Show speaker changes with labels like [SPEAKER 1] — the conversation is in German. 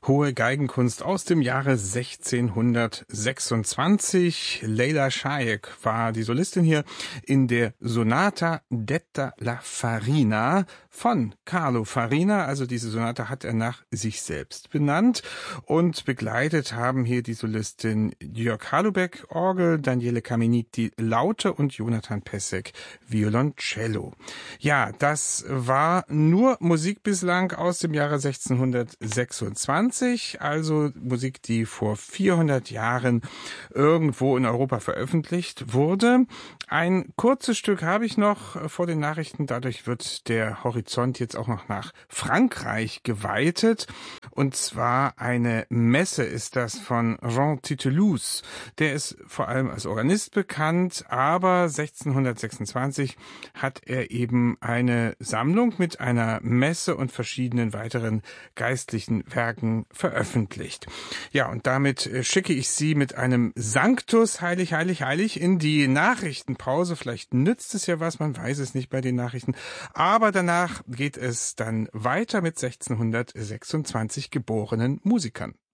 [SPEAKER 1] Hohe Geigenkunst aus dem Jahre 1626. Leila Shayek war die Solistin hier in der Sonata Detta la Farina von Carlo Farina. Also diese Sonate hat er nach sich selbst benannt. Und begleitet haben hier die Solistin Jörg Halubeck Orgel, Daniele Caminiti Laute und Jonathan Pessek Violoncello. Ja, das war nur Musik bislang aus dem Jahre 1626. Also Musik, die vor 400 Jahren irgendwo in Europa veröffentlicht wurde. Ein kurzes Stück habe ich noch vor den Nachrichten. Dadurch wird der Horizont jetzt auch noch nach Frankreich geweitet. Und zwar eine Messe ist das von Jean Titelousse. Der ist vor allem als Organist bekannt, aber 1626 hat er eben eine Sammlung mit einer Messe und verschiedenen weiteren geistlichen Werken veröffentlicht. Ja, und damit schicke ich Sie mit einem Sanctus, heilig, heilig, heilig, in die Nachrichtenpause. Vielleicht nützt es ja was, man weiß es nicht bei den Nachrichten. Aber danach geht es dann weiter mit 1626 geborenen Musikern.